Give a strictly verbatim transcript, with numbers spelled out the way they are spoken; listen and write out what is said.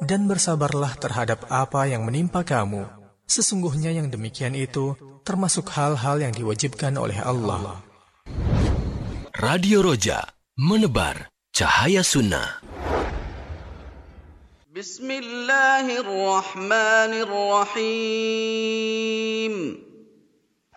dan bersabarlah terhadap apa yang menimpa kamu. Sesungguhnya yang demikian itu termasuk hal-hal yang diwajibkan oleh Allah. Radio Roja, menebar cahaya sunnah. Bismillahirrahmanirrahim.